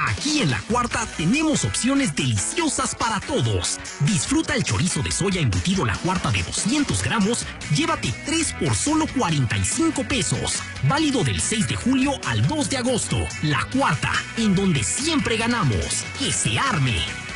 Aquí en La Cuarta tenemos opciones deliciosas para todos. Disfruta el chorizo de soya embutido La Cuarta de 200 gramos. Llévate 3 por solo 45 pesos. Válido del 6 de julio al 2 de agosto. La Cuarta, en donde siempre ganamos. ¡Que se arme!